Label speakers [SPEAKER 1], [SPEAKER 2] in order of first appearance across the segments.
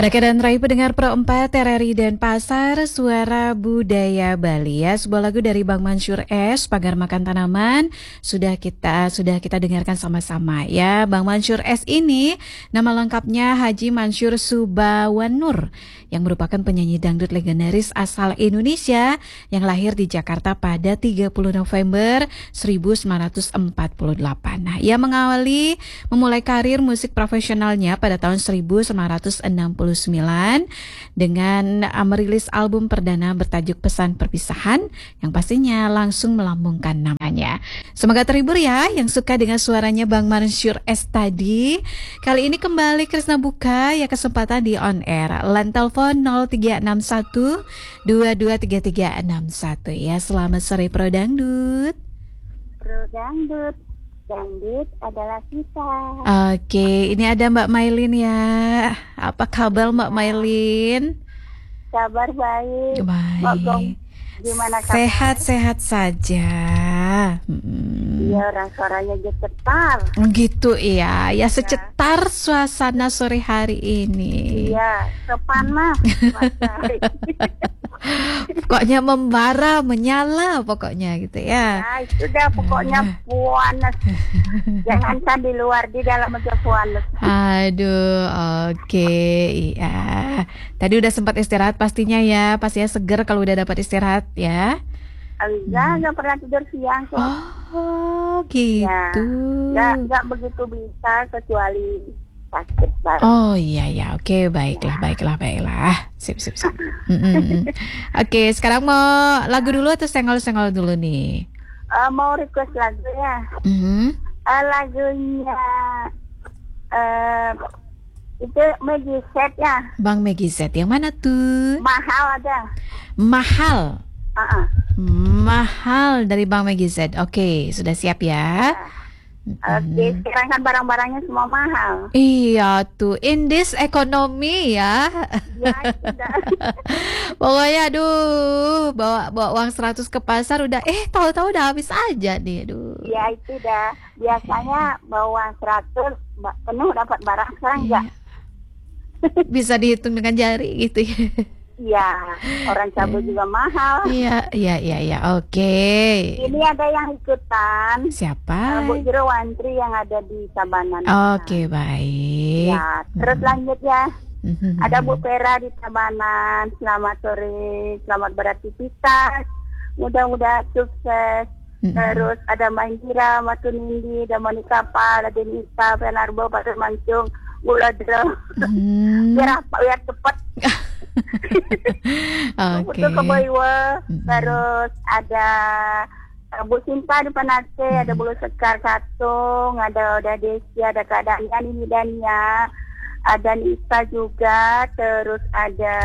[SPEAKER 1] Mereka dan Rai pendengar Pro 4 RRI Denpasar, Suara Budaya Bali ya. Sebuah lagu dari Bang Mansur S, Pagar Makan Tanaman. Sudah kita dengarkan sama-sama ya. Bang Mansur S ini nama lengkapnya Haji Mansur Subawanur, yang merupakan penyanyi dangdut legendaris asal Indonesia yang lahir di Jakarta pada 30 November 1948. Nah, ia memulai karir musik profesionalnya pada tahun 1969 dengan merilis album perdana bertajuk Pesan Perpisahan yang pastinya langsung melambungkan namanya. Semoga terhibur ya yang suka dengan suaranya Bang Mansur S tadi. Kali ini kembali Krisna buka ya kesempatan di on air. Line telepon 0361 223361 ya. Selamat sore Pro Dangdut.
[SPEAKER 2] Pro Dangdut. Dangdut adalah kita.
[SPEAKER 1] Oke, ini ada Mbak Mailin ya. Apa kabar Mbak Mailin?
[SPEAKER 2] Kabar baik.
[SPEAKER 1] Baik.
[SPEAKER 2] Gimana kabar?
[SPEAKER 1] Sehat-sehat saja.
[SPEAKER 2] Iya, orang suaranya getar.
[SPEAKER 1] Gitu ya. Ya secetar suasana sore hari ini.
[SPEAKER 2] Iya, sepanas.
[SPEAKER 1] Pokoknya membara, menyala pokoknya gitu ya.
[SPEAKER 2] Ya, itu dah pokoknya panas. Jangankan di luar, di dalam aja panas.
[SPEAKER 1] Aduh, oke. Iya. Tadi udah sempat istirahat pastinya ya. Pastinya seger kalau udah dapat istirahat ya.
[SPEAKER 2] Enggak pernah tidur siang kok.
[SPEAKER 1] Oh, gitu.
[SPEAKER 2] Ya, enggak begitu bisa kecuali sakit banget.
[SPEAKER 1] Oh iya, oke, baiklah. Sip. Oke, sekarang mau lagu dulu atau senggol-senggol dulu nih?
[SPEAKER 2] Mau request lagu ya. Lagunya itu Maggie Z ya.
[SPEAKER 1] Bang Maggie Z, yang mana tuh?
[SPEAKER 2] Mahal ada.
[SPEAKER 1] Mahal. Mahal dari Bang Maggie Z. Oke, sudah siap ya?
[SPEAKER 2] Oke, sekarang kan barang-barangnya semua mahal.
[SPEAKER 1] Iya tuh, in this economy ya.
[SPEAKER 2] Ya, sudah.
[SPEAKER 1] Pokoknya aduh, bawa uang 100 ke pasar udah tahu-tahu udah habis aja nih, aduh.
[SPEAKER 2] Ya itu dah. Biasanya bawa 100 penuh dapat barang, sekarang enggak.
[SPEAKER 1] Bisa dihitung dengan jari gitu ya.
[SPEAKER 2] Iya, orang cabut juga mahal.
[SPEAKER 1] Iya, oke.
[SPEAKER 2] Ini ada yang ikutan.
[SPEAKER 1] Siapa?
[SPEAKER 2] Bu Jero Wantri yang ada di Tabanan.
[SPEAKER 1] Oke, baik.
[SPEAKER 2] Ya, terus lanjut ya. Ada Bu Pera di Tabanan. Selamat sore, selamat beraktivitas. Mudah-mudahan sukses. Terus ada Manjira, Matunindi, ada Monika Pal, ada Denisa, Penarbo, Pak Mancung, Buladro. Biar cepat.
[SPEAKER 1] Oke.
[SPEAKER 2] Terus ada Bu Sinta di Panate, ada Bulu Sekar Katung, ada Desi, ada Kak Danian ini Dania, ada Nisa juga, terus ada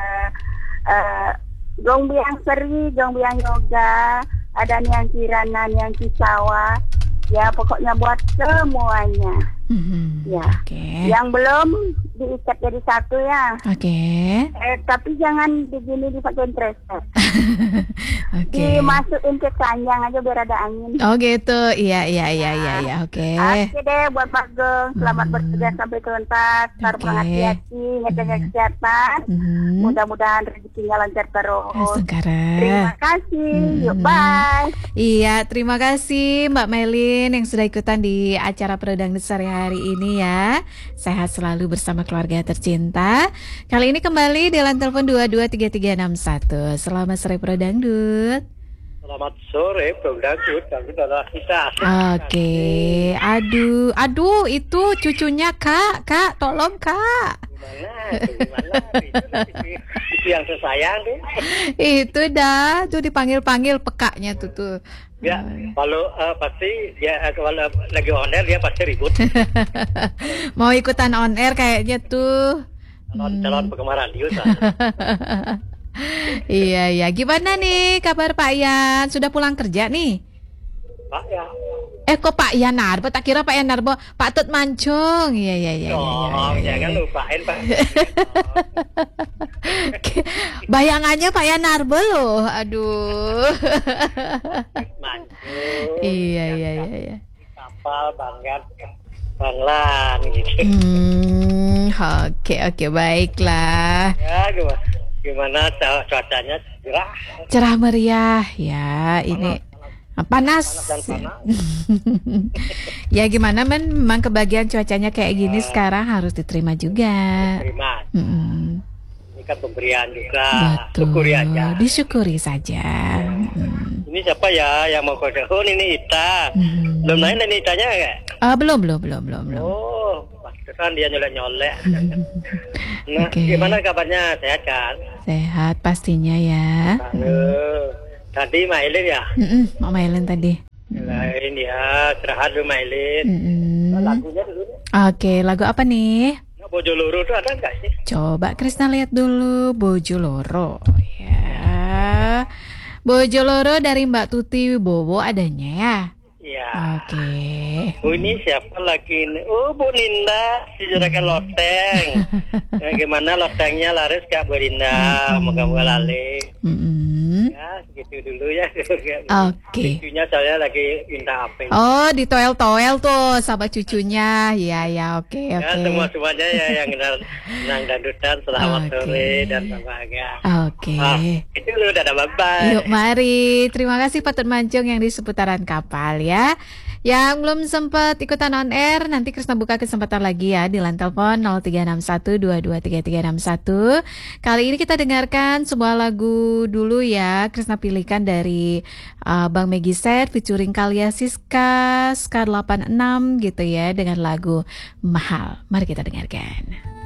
[SPEAKER 2] Gong Biang Seri, Gong Biang Yoga, ada Niang Kirana, Niang Kisawa, ya pokoknya buat semuanya. Ya, yang belum diikat jadi satu ya. Tapi jangan begini dipakai treset. Dimasukin ke keranjang aja biar ada angin.
[SPEAKER 1] Oh gitu, iya, oke.
[SPEAKER 2] Oke deh, buat Pak Gong, selamat bertugas sampai tuntas. Harus hati-hati, ngejaga kesehatan. Mudah-mudahan rezekinya lancar terus. Terima kasih, yuk bye.
[SPEAKER 1] Iya, terima kasih Mbak Melin yang sudah ikutan di acara Pro Dangdut sore hari ini ya. Sehat selalu bersama keluarga tercinta. Kali ini kembali di line telepon 223361. Selamat sore Pro Dangdut.
[SPEAKER 3] Selamat sore Pro Dangdut, Dangdut adalah kita.
[SPEAKER 1] Oke. Aduh, itu cucunya Kak, tolong Kak.
[SPEAKER 3] Gimana? Itu yang tersayang deh.
[SPEAKER 1] Itu dah, tuh dipanggil-panggil pekaknya tuh.
[SPEAKER 3] Ya, kalau pasti dia kalau lagi on air dia pasti ribut.
[SPEAKER 1] Mau ikutan on air kayaknya tuh.
[SPEAKER 3] Calon penggemar radio.
[SPEAKER 1] Iya. Gimana nih kabar Pak Yan? Sudah pulang kerja nih?
[SPEAKER 3] Pak ya.
[SPEAKER 1] Kok Pak Yan Narbo? Tak kira Pak Yan Narbo, Pak Tut Mancung. Iya.
[SPEAKER 3] Jangan lupain Pak.
[SPEAKER 1] Bayangannya Pak Yan Narbo loh. Aduh.
[SPEAKER 3] Mancung.
[SPEAKER 1] Iya.
[SPEAKER 3] Kapal banget. Banglan gitu.
[SPEAKER 1] Oke, baiklah.
[SPEAKER 3] Ya gimana cuacanya cerah.
[SPEAKER 1] Cerah meriah ya, ini panas.
[SPEAKER 3] Dan panas.
[SPEAKER 1] Ya gimana memang kebagian cuacanya kayak gini sekarang harus diterima juga.
[SPEAKER 3] Terima. Ini kan pemberian juga.
[SPEAKER 1] Betul.
[SPEAKER 3] Syukuri aja.
[SPEAKER 1] Disyukuri saja.
[SPEAKER 3] Ini siapa ya yang mau telepon? Ini Ita. Belum lain ini Itanya enggak?
[SPEAKER 1] Belum.
[SPEAKER 3] Oh, pantesan dia nyolek-nyolek. Nah,
[SPEAKER 1] Oke.
[SPEAKER 3] gimana kabarnya? Sehat kan?
[SPEAKER 1] Sehat pastinya ya.
[SPEAKER 3] Tadi Mailin ya?
[SPEAKER 1] Mak Mailen tadi.
[SPEAKER 3] Lain ya, istirahat dulu Mailin. Lagunya dulu nih.
[SPEAKER 1] Oke, lagu apa nih?
[SPEAKER 3] Nah, Bojoloro tuh ada nggak sih?
[SPEAKER 1] Coba Krisna lihat dulu. Bojoloro ya. Bojoloro dari Mbak Tuti Wibowo adanya ya.
[SPEAKER 3] Iya.
[SPEAKER 1] Oke.
[SPEAKER 3] Oh, ini siapa lagi ini? Oh, Bu Ninda, si juragan loteng. Gimana lotengnya laris Kak Bu Ninda? Moga-moga lali. Ya, segitu dulu ya.
[SPEAKER 1] Oke.
[SPEAKER 3] Cucunya saya lagi minta apa?
[SPEAKER 1] Oh, di toel tuh sama cucunya. Ya, oke.
[SPEAKER 3] Ya, semuanya ya yang senang dadutan, selamat sore dan bahagia.
[SPEAKER 1] Oke.
[SPEAKER 3] Itu lu udah ada bye-bye.
[SPEAKER 1] Yuk, mari. Terima kasih Patut Mancung yang di seputaran kapal ya. Yang belum sempat ikutan on air, nanti Krisna buka kesempatan lagi ya di line telepon 0361223361. Kali ini kita dengarkan sebuah lagu dulu ya. Krisna pilihkan dari Bang Megi Set featuring Kalia Siska Ska 86 gitu ya dengan lagu Mahal. Mari kita dengarkan.